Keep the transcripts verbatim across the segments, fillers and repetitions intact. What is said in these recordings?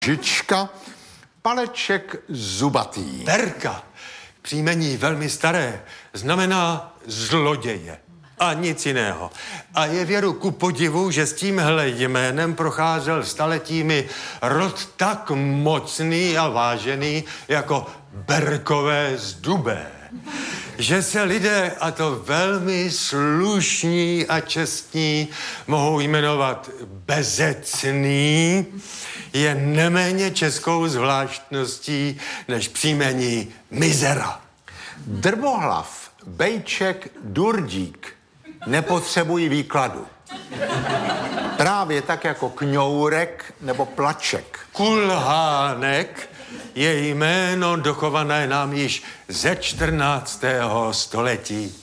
Žička, Paleček zubatý. Perka, příjmení velmi staré, znamená zloděje a nic jiného. A je věru ku podivu, že s tímhle jménem procházel staletími rod tak mocný a vážený jako Berkové z Dubé. Že se lidé, a to velmi slušní a čestní, mohou jmenovat bezecný, je neméně českou zvláštností než příjmení Mizera. Drbohlav, Bejček, Durdík nepotřebují výkladu. Právě tak jako Kňourek nebo Plaček. Kulhánek je jméno dochované nám již ze čtrnáctého století.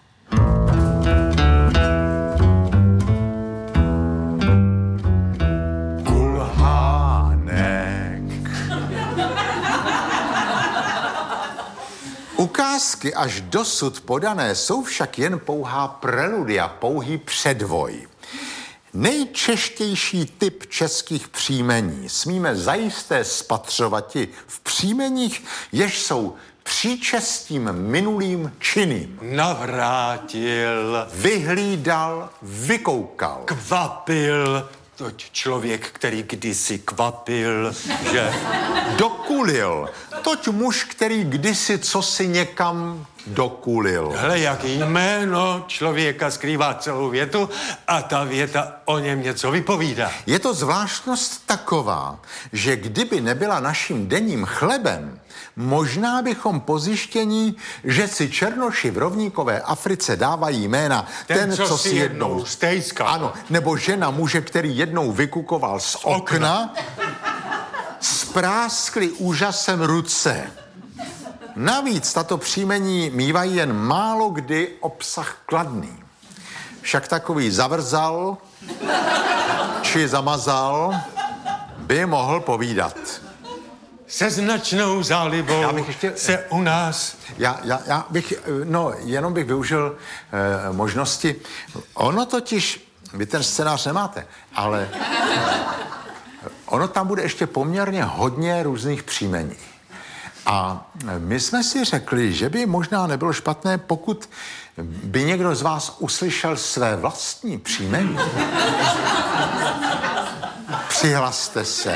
Ukázky až dosud podané jsou však jen pouhá preludia, pouhý předvoj. Nejčeštější typ českých příjmení smíme zajisté spatřovati v příjmeních, jež jsou příčestím minulým činným. Navrátil, vyhlídal, vykoukal, kvapil, toť člověk, který kdysi kvapil, že dokulil, toť muž, který kdysi cosi někam dokulil. Hle, jak jméno člověka skrývá celou větu a ta věta o něm něco vypovídá. Je to zvláštnost taková, že kdyby nebyla naším denním chlebem, možná bychom po zjištění, že si černoši v rovníkové Africe dávají jména ten, ten co, co si jednou stejskal. Ano, nebo žena muže, který jednou vykukoval z okna, okna. Spráskli úžasem ruce. Navíc tato příjmení mívají jen málo kdy obsah kladný. Však takový zavrzal či zamazal by mohl povídat. Se značnou zálibou já bych ještě, se u nás... Já, já, já bych, no, jenom bych využil eh, možnosti. Ono totiž, vy ten scénář nemáte, ale ono tam bude ještě poměrně hodně různých příjmení. A my jsme si řekli, že by možná nebylo špatné, pokud by někdo z vás uslyšel své vlastní příjmení. Přihlaste se.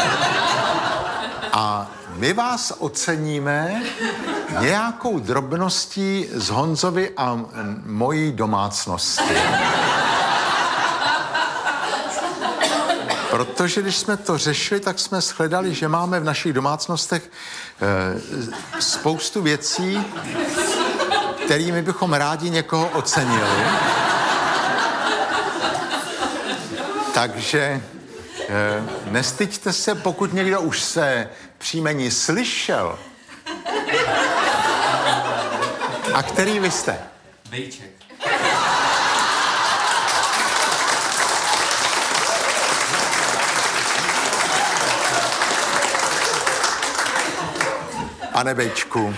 A my vás oceníme nějakou drobností z Honzovy a mojí domácnosti. Protože když jsme to řešili, tak jsme shledali, že máme v našich domácnostech e, spoustu věcí, kterými bychom rádi někoho ocenili. Takže e, nestyďte se, pokud někdo už se příjmení slyšel. A který vy jste? Bejček. Pane Bejčku,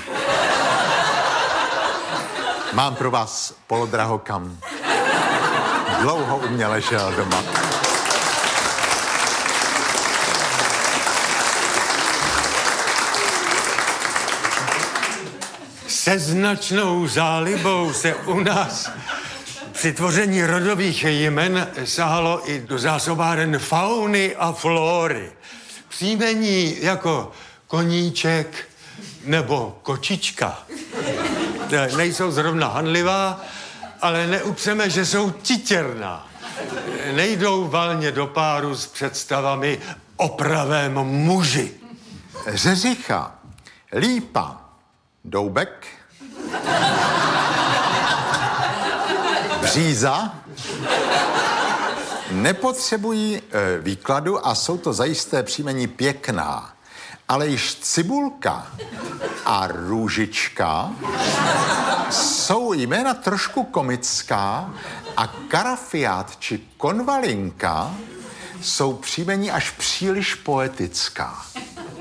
mám pro vás polodrahokam. Dlouho u mě ležel doma. Se značnou zálibou se u nás při tvoření rodových jmen sahalo i do zásobáren fauny a flóry. Příjmení jako Koníček nebo Kočička nejsou zrovna hanlivá, ale neupřeme, že jsou titěrná. Nejdou valně do páru s představami o pravém muži. Řeřicha, Lípa, Doubek, Bříza nepotřebují e, výkladu a jsou to zajisté příjmení pěkná. Ale již Cibulka a Růžička jsou jména trošku komická a Karafiát či Konvalinka jsou příjmení až příliš poetická.